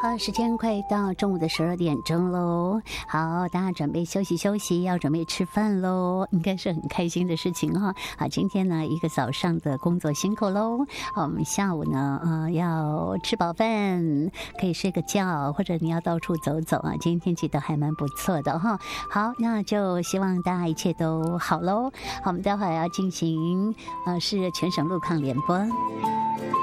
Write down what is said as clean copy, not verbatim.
好，时间快到中午的12点钟喽。好，大家准备休息休息，要准备吃饭喽，应该是很开心的事情哈。好，今天呢一个早上的工作辛苦喽。好，我们下午呢要吃饱饭，可以睡个觉，或者你要到处走走啊。今天天气都还蛮不错的哈。好，那就希望大家一切都好喽。好，我们待会儿要进行是全省路况联播。